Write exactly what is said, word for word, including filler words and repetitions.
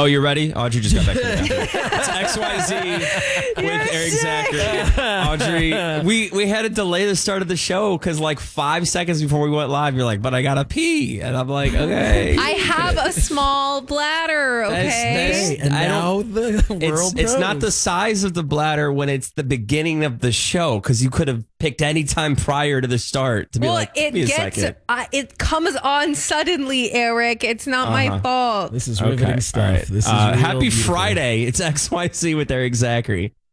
Oh, you're ready? Audrey just got back to the It's X Y Z with Eric Zachary. Audrey, we, we had to delay the start of the show because like five seconds before we went live, you're like, but I gotta pee. And I'm like, okay. I have a small bladder, okay? That's- that's- And I now don't- the It's, world it's not knows. the size of the bladder when it's the beginning of the show because you could have picked any time prior to the start to be Well, like, it "Wait a gets, second." uh, it comes on suddenly, Eric. It's not my Uh-huh. fault. This is riveting Okay, stuff. all right. This is uh, real happy beautiful. Friday. It's X Y Z with Eric Zachary.